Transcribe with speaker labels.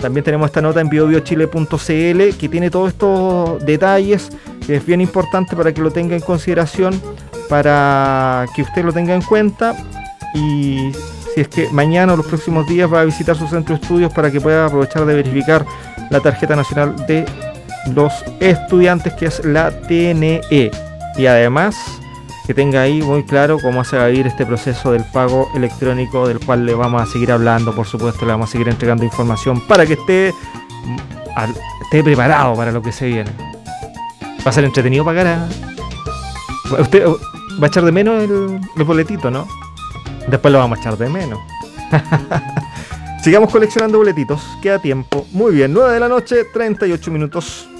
Speaker 1: También tenemos esta nota en biobiochile.cl que tiene todos estos detalles, que es bien importante para que lo tenga en consideración, para que usted lo tenga en cuenta. Y si es que mañana o los próximos días va a visitar su centro de estudios, para que pueda aprovechar de verificar la tarjeta nacional de los estudiantes, que es la TNE. Y además que tenga ahí muy claro cómo se va a vivir este proceso del pago electrónico, del cual le vamos a seguir hablando, por supuesto. Le vamos a seguir entregando información para que esté preparado para lo que se viene. Va a ser entretenido pagar usted va a echar de menos el boletito, ¿no? Después lo vamos a echar de menos. Sigamos coleccionando boletitos, queda tiempo. Muy bien, 9 de la noche, 38 minutos.